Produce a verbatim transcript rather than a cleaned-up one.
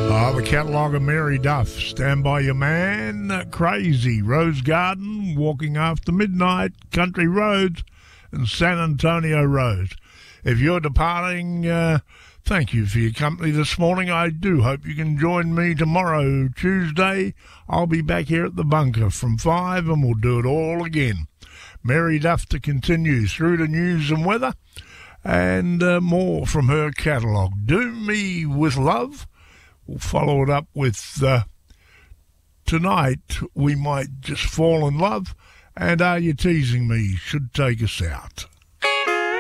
Ah, the catalogue of Mary Duff, Stand By Your Man, Crazy, Rose Garden, Walking After Midnight, Country Roads, and San Antonio Road. If you're departing, uh, thank you for your company this morning. I do hope you can join me tomorrow, Tuesday. I'll be back here at the bunker from five and we'll do it all again. Mary Duff to continue through the news and weather and uh, more from her catalogue. Do Me With Love. We'll follow it up with uh, Tonight We Might Just Fall in Love, and Are You Teasing Me should take us out.